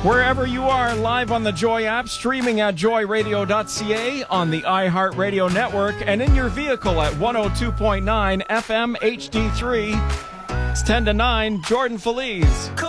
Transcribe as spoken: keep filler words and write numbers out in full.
Wherever you are, live on the Joy app, streaming at joy radio dot c a, on the iHeartRadio network, and in your vehicle at one oh two point nine F M H D three. It's ten to nine, Jordan Feliz.